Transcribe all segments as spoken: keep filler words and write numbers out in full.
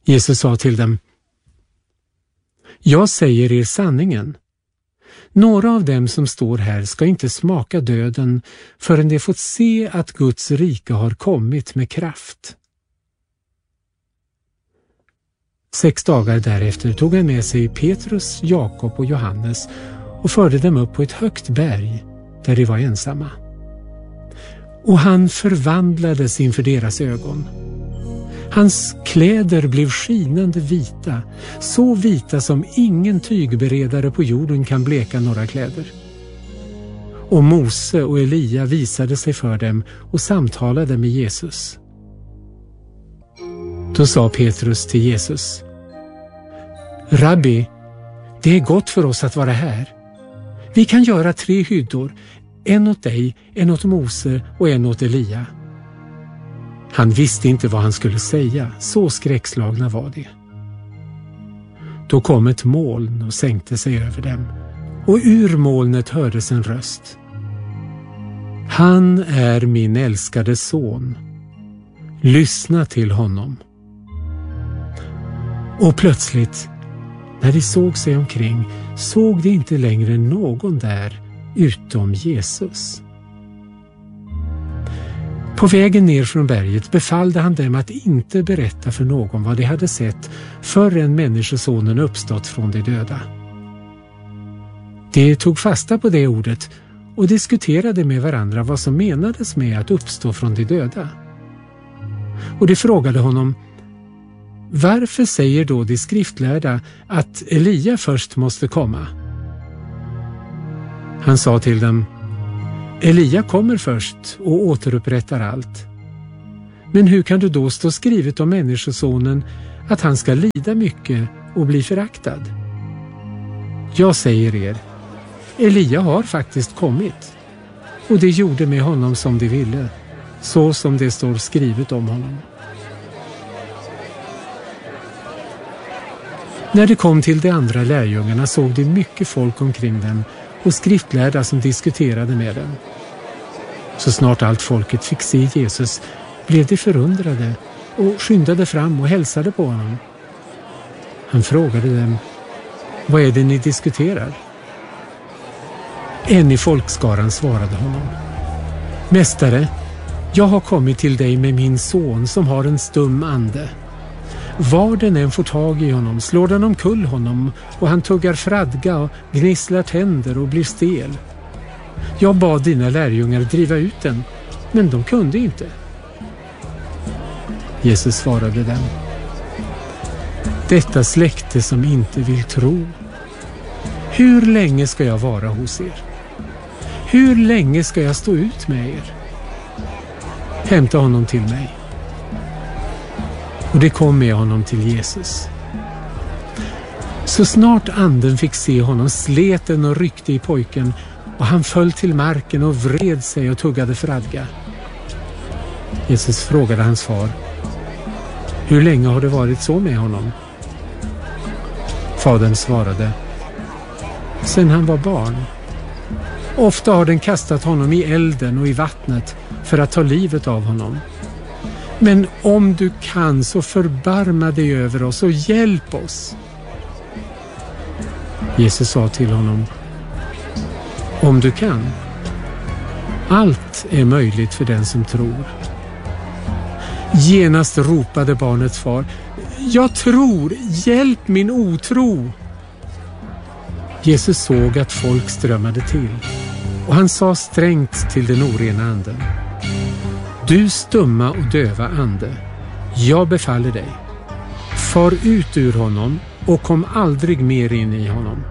Jesus sa till dem: Jag säger er sanningen. Några av dem som står här ska inte smaka döden förrän de fått se att Guds rike har kommit med kraft. Sex dagar därefter tog han med sig Petrus, Jakob och Johannes och förde dem upp på ett högt berg där de var ensamma. Och han förvandlades inför deras ögon. Hans kläder blev skinande vita, så vita som ingen tygberedare på jorden kan bleka några kläder. Och Mose och Elia visade sig för dem och samtalade med Jesus. Då sa Petrus till Jesus: Rabbi, det är gott för oss att vara här. Vi kan göra tre hyddor, en åt dig, en åt Mose och en åt Elia. Han visste inte vad han skulle säga, så skräckslagna var det. Då kom ett moln och sänkte sig över dem, och ur molnet hördes en röst. Han är min älskade son. Lyssna till honom. Och plötsligt, när de såg sig omkring, såg de inte längre någon där utom Jesus. På vägen ner från berget befallde han dem att inte berätta för någon vad de hade sett förrän människosonen uppstått från de döda. De tog fasta på det ordet och diskuterade med varandra vad som menades med att uppstå från de döda. Och de frågade honom: Varför säger då de skriftlärda att Elia först måste komma? Han sa till dem: Elia kommer först och återupprättar allt. Men hur kan det då stå skrivet om människosonen att han ska lida mycket och bli föraktad? Jag säger er, Elia har faktiskt kommit, och det gjorde med honom som de ville, så som det står skrivet om honom. När de kom till de andra lärjungarna såg de mycket folk omkring dem och skriftlärda som diskuterade med dem. Så snart allt folket fick se Jesus blev de förundrade och skyndade fram och hälsade på honom. Han frågade dem: Vad är det ni diskuterar? En i folkskaran svarade honom: Mästare, jag har kommit till dig med min son som har en stum ande. Var den än får tag i honom slår den omkull honom, och han tuggar fradga och gnisslar tänder och blir stel. Jag bad dina lärjungar driva ut den, men de kunde inte. Jesus svarade dem: Detta släkte som inte vill tro. Hur länge ska jag vara hos er? Hur länge ska jag stå ut med er? Hämta honom till mig. Och det kom med honom till Jesus. Så snart anden fick se honom slet den och ryckte i pojken, och han föll till marken och vred sig och tuggade fradga. Jesus frågade hans far: Hur länge har det varit så med honom? Fadern svarade: Sen han var barn. Ofta har den kastat honom i elden och i vattnet för att ta livet av honom. Men om du kan, så förbarma dig över oss och hjälp oss. Jesus sa till honom: Om du kan. Allt är möjligt för den som tror. Genast ropade barnets far: Jag tror, hjälp min otro. Jesus såg att folk strömmade till, och han sa strängt till den orena anden: Du stumma och döva ande, jag befaller dig. Far ut ur honom och kom aldrig mer in i honom.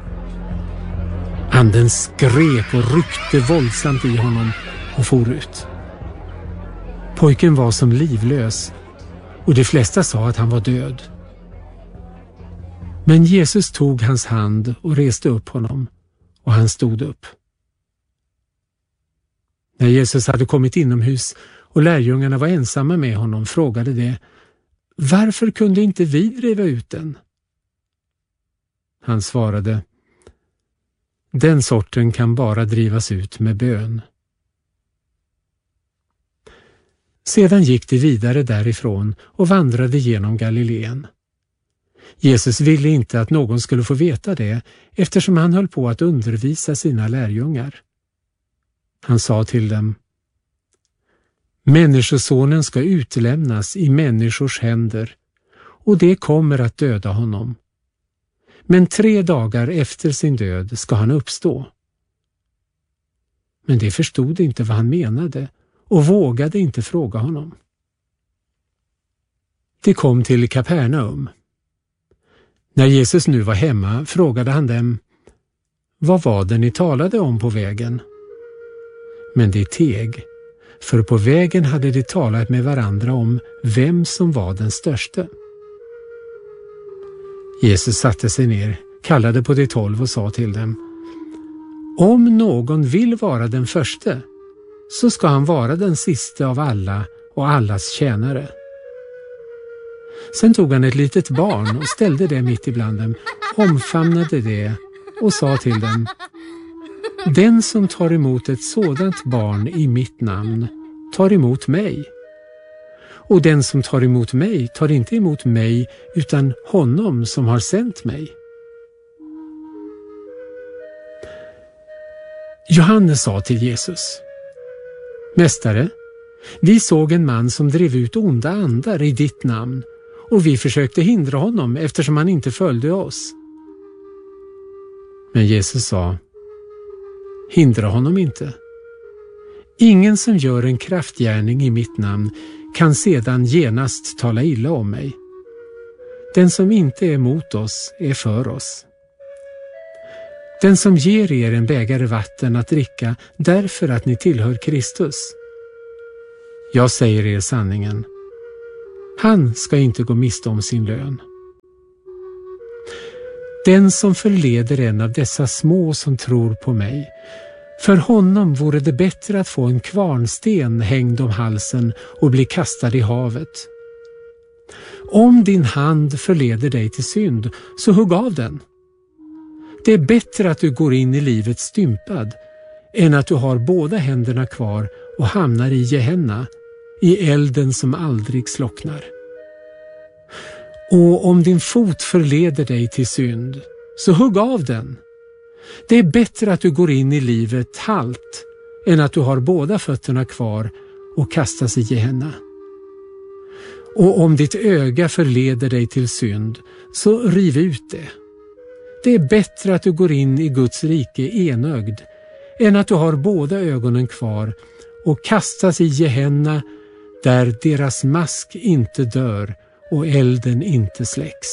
Anden skrek och ryckte våldsamt i honom och for ut. Pojken var som livlös, och de flesta sa att han var död. Men Jesus tog hans hand och reste upp honom, och han stod upp. När Jesus hade kommit inomhus och lärjungarna var ensamma med honom frågade de: Varför kunde inte vi driva ut den? Han svarade: Den sorten kan bara drivas ut med bön. Sedan gick de vidare därifrån och vandrade genom Galileen. Jesus ville inte att någon skulle få veta det, eftersom han höll på att undervisa sina lärjungar. Han sa till dem: Människosonen ska utlämnas i människors händer, och det kommer att döda honom. Men tre dagar efter sin död ska han uppstå. Men de förstod inte vad han menade och vågade inte fråga honom. De kom till Kapernaum. När Jesus nu var hemma frågade han dem: Vad var det ni talade om på vägen? Men de teg, för på vägen hade de talat med varandra om vem som var den störste. Jesus satte sig ner, kallade på de tolv och sa till dem: Om någon vill vara den förste, så ska han vara den siste av alla och allas tjänare. Sen tog han ett litet barn och ställde det mitt ibland dem, omfamnade det och sa till dem: Den som tar emot ett sådant barn i mitt namn tar emot mig. Och den som tar emot mig tar inte emot mig utan honom som har sänt mig. Johannes sa till Jesus: Mästare, vi såg en man som drev ut onda andar i ditt namn, och vi försökte hindra honom eftersom han inte följde oss. Men Jesus sa: Hindra honom inte. Ingen som gör en kraftgärning i mitt namn kan sedan genast tala illa om mig. Den som inte är emot oss är för oss. Den som ger er en bägare vatten att dricka därför att ni tillhör Kristus. Jag säger er sanningen. Han ska inte gå miste om sin lön. Den som förleder en av dessa små som tror på mig, för honom vore det bättre att få en kvarnsten hängd om halsen och bli kastad i havet. Om din hand förleder dig till synd, så hugg av den. Det är bättre att du går in i livet stympad än att du har båda händerna kvar och hamnar i Gehenna, i elden som aldrig slocknar. Och om din fot förleder dig till synd, så hugg av den. Det är bättre att du går in i livet halt än att du har båda fötterna kvar och kastas i Gehenna. Och om ditt öga förleder dig till synd, så riv ut det. Det är bättre att du går in i Guds rike enögd än att du har båda ögonen kvar och kastas i Gehenna, där deras mask inte dör och elden inte släcks.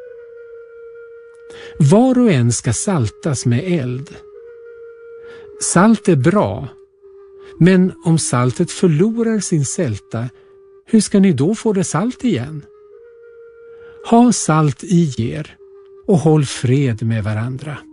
Var och en ska saltas med eld. Salt är bra, men om saltet förlorar sin sälta, hur ska ni då få det salt igen? Ha salt i er och håll fred med varandra.